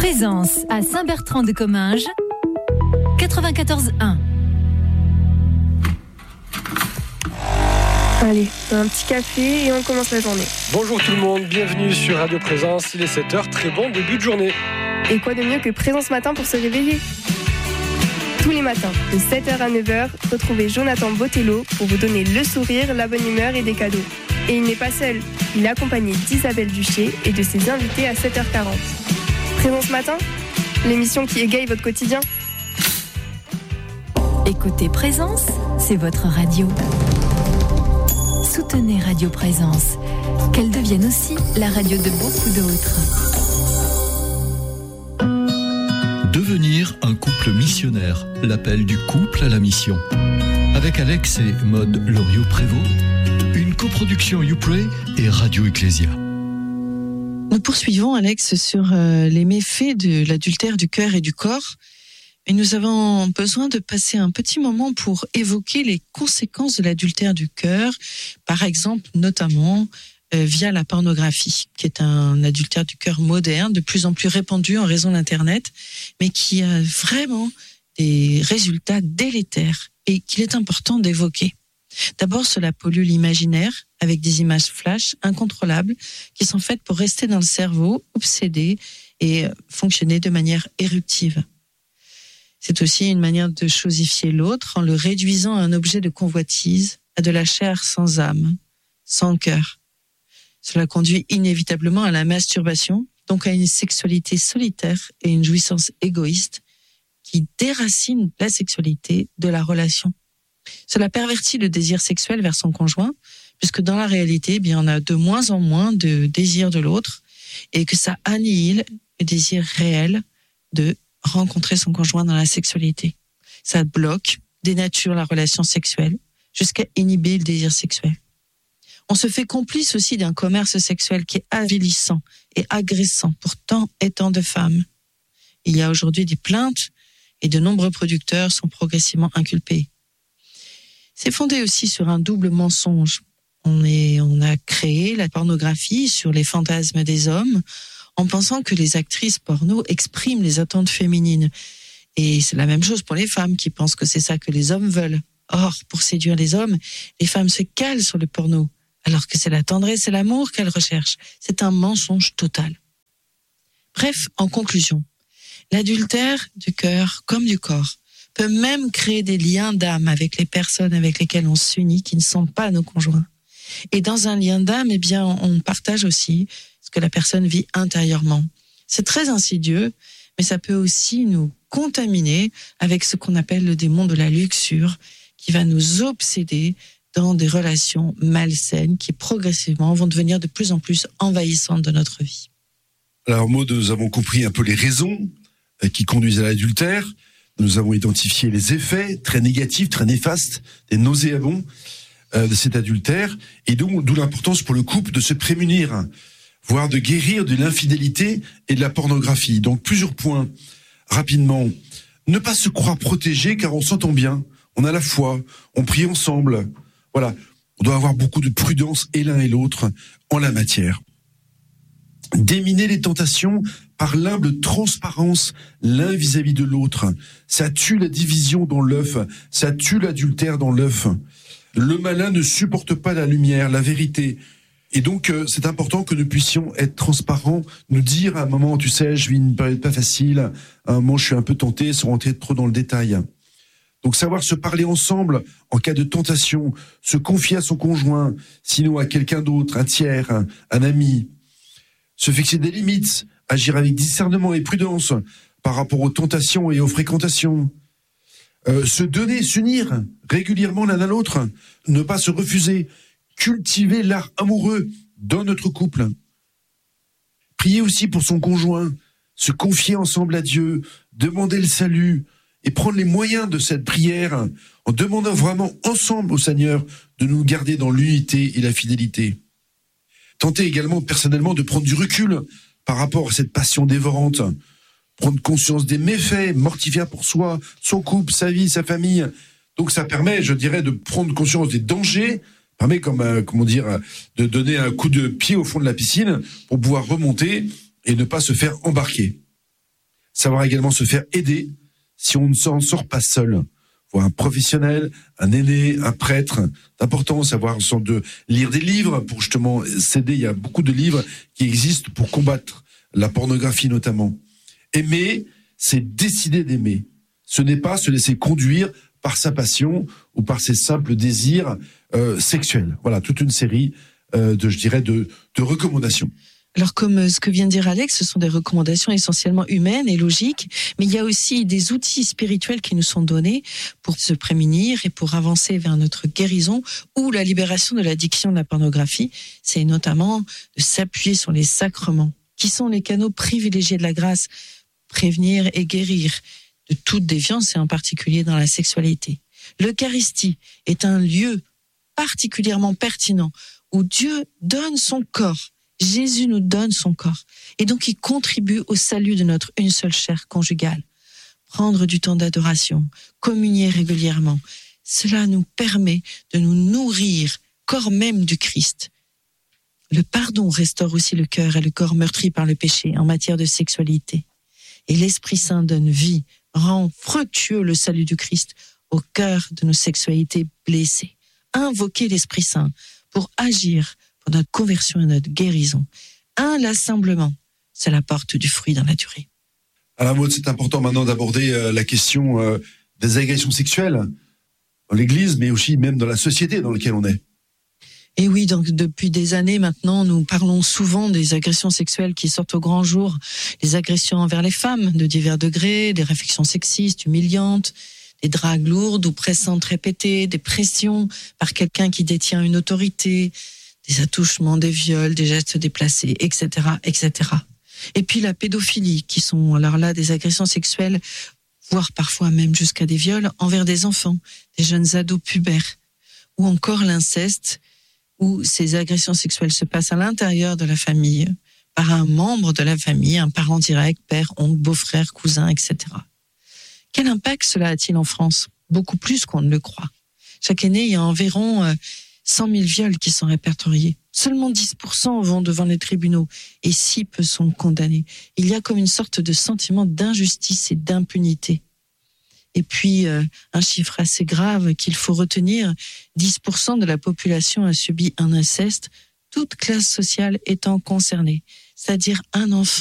Présence à Saint-Bertrand-de-Comminges, 94.1. Allez, un petit café et on commence la journée. Bonjour tout le monde, bienvenue sur Radio Présence, il est 7h, très bon début de journée. Et quoi de mieux que Présence Matin pour se réveiller ? Tous les matins, de 7h à 9h, retrouvez Jonathan Botello pour vous donner le sourire, la bonne humeur et des cadeaux. Et il n'est pas seul, il est accompagné d'Isabelle Duché et de ses invités à 7h40. Présence Matin, l'émission qui égaye votre quotidien. Écoutez Présence, c'est votre radio. Soutenez Radio Présence, qu'elle devienne aussi la radio de beaucoup d'autres. Devenir un couple missionnaire, l'appel du couple à la mission. Avec Alex et Maude Loriot-Prévost, une coproduction YouPray et Radio Ecclésia. Nous poursuivons, Alex, sur les méfaits de l'adultère du cœur et du corps. Et nous avons besoin de passer un petit moment pour évoquer les conséquences de l'adultère du cœur, par exemple, notamment via la pornographie, qui est un adultère du cœur moderne, de plus en plus répandu en raison d'Internet, mais qui a vraiment des résultats délétères et qu'il est important d'évoquer. D'abord, cela pollue l'imaginaire avec des images flash incontrôlables qui sont faites pour rester dans le cerveau, obséder et fonctionner de manière éruptive. C'est aussi une manière de chosifier l'autre en le réduisant à un objet de convoitise, à de la chair sans âme, sans cœur. Cela conduit inévitablement à la masturbation, donc à une sexualité solitaire et une jouissance égoïste qui déracine la sexualité de la relation. Cela pervertit le désir sexuel vers son conjoint, puisque dans la réalité, on a de moins en moins de désir de l'autre et que ça annihile le désir réel de rencontrer son conjoint dans la sexualité. Ça bloque, dénature la relation sexuelle jusqu'à inhiber le désir sexuel. On se fait complice aussi d'un commerce sexuel qui est avilissant et agressant pour tant et tant de femmes. Il y a aujourd'hui des plaintes et de nombreux producteurs sont progressivement inculpés. C'est fondé aussi sur un double mensonge. On a créé la pornographie sur les fantasmes des hommes en pensant que les actrices porno expriment les attentes féminines. Et c'est la même chose pour les femmes qui pensent que c'est ça que les hommes veulent. Or, pour séduire les hommes, les femmes se calent sur le porno, alors que c'est la tendresse et l'amour qu'elles recherchent. C'est un mensonge total. Bref, en conclusion, l'adultère du cœur comme du corps peut même créer des liens d'âme avec les personnes avec lesquelles on s'unit qui ne sont pas nos conjoints. Et dans un lien d'âme, on partage aussi ce que la personne vit intérieurement. C'est très insidieux, mais ça peut aussi nous contaminer avec ce qu'on appelle le démon de la luxure, qui va nous obséder dans des relations malsaines qui progressivement vont devenir de plus en plus envahissantes de notre vie. Alors Maud, nous avons compris un peu les raisons qui conduisent à l'adultère. Nous avons identifié les effets très négatifs, très néfastes, des nauséabonds de cet adultère, et donc d'où l'importance pour le couple de se prémunir, voire de guérir de l'infidélité et de la pornographie. Donc plusieurs points, rapidement. Ne pas se croire protégé car on s'entend bien, on a la foi, on prie ensemble. Voilà, on doit avoir beaucoup de prudence et l'un et l'autre en la matière. Déminer les tentations par l'humble transparence l'un vis-à-vis de l'autre. Ça tue la division dans l'œuf, ça tue l'adultère dans l'œuf. Le malin ne supporte pas la lumière, la vérité. Et donc, c'est important que nous puissions être transparents, nous dire à un moment, tu sais, je vis une période pas facile, à un moment, je suis un peu tenté, sans rentrer trop dans le détail. Donc, savoir se parler ensemble en cas de tentation, se confier à son conjoint, sinon à quelqu'un d'autre, un tiers, un ami. Se fixer des limites, agir avec discernement et prudence par rapport aux tentations et aux fréquentations. Se donner, s'unir régulièrement l'un à l'autre, ne pas se refuser, cultiver l'art amoureux dans notre couple. Prier aussi pour son conjoint, se confier ensemble à Dieu, demander le salut et prendre les moyens de cette prière en demandant vraiment ensemble au Seigneur de nous garder dans l'unité et la fidélité. Tenter également personnellement de prendre du recul par rapport à cette passion dévorante, prendre conscience des méfaits mortifères pour soi, son couple, sa vie, sa famille. Donc ça permet, je dirais, de prendre conscience des dangers, permet de donner un coup de pied au fond de la piscine pour pouvoir remonter et ne pas se faire embarquer. Savoir également se faire aider si on ne s'en sort pas seul. Voir un professionnel, un aîné, un prêtre. C'est important savoir de lire des livres pour justement s'aider. Il y a beaucoup de livres qui existent pour combattre la pornographie notamment. Aimer, c'est décider d'aimer. Ce n'est pas se laisser conduire par sa passion ou par ses simples désirs sexuels. Voilà, toute une série de recommandations. Alors, comme ce que vient de dire Alex, ce sont des recommandations essentiellement humaines et logiques, mais il y a aussi des outils spirituels qui nous sont donnés pour se prémunir et pour avancer vers notre guérison ou la libération de l'addiction de la pornographie. C'est notamment de s'appuyer sur les sacrements, qui sont les canaux privilégiés de la grâce, prévenir et guérir de toute déviance et en particulier dans la sexualité. L'Eucharistie est un lieu particulièrement pertinent où Dieu donne son corps. Jésus nous donne son corps et donc il contribue au salut de notre une seule chair conjugale. Prendre du temps d'adoration, communier régulièrement, cela nous permet de nous nourrir, corps même du Christ. Le pardon restaure aussi le cœur et le corps meurtri par le péché en matière de sexualité. Et l'Esprit Saint donne vie, rend fructueux le salut du Christ au cœur de nos sexualités blessées. Invoquer l'Esprit Saint pour agir pour notre conversion et notre guérison. Inlassablement, cela porte du fruit dans la durée. Alain Maud, c'est important maintenant d'aborder la question des agressions sexuelles dans l'Église, mais aussi même dans la société dans laquelle on est. Et oui, donc depuis des années maintenant, nous parlons souvent des agressions sexuelles qui sortent au grand jour, les agressions envers les femmes de divers degrés, des réflexions sexistes, humiliantes, des dragues lourdes ou pressantes répétées, des pressions par quelqu'un qui détient une autorité, des attouchements, des viols, des gestes déplacés, etc., etc. Et puis la pédophilie, qui sont alors là des agressions sexuelles, voire parfois même jusqu'à des viols envers des enfants, des jeunes ados pubères, ou encore l'inceste, où ces agressions sexuelles se passent à l'intérieur de la famille, par un membre de la famille, un parent direct, père, oncle, beau-frère, cousin, etc. Quel impact cela a-t-il en France ? Beaucoup plus qu'on ne le croit. Chaque année, il y a environ 100 000 viols qui sont répertoriés. Seulement 10% vont devant les tribunaux et si peu sont condamnés. Il y a comme une sorte de sentiment d'injustice et d'impunité. Et puis, un chiffre assez grave qu'il faut retenir, 10% de la population a subi un inceste, toute classe sociale étant concernée, c'est-à-dire un enfant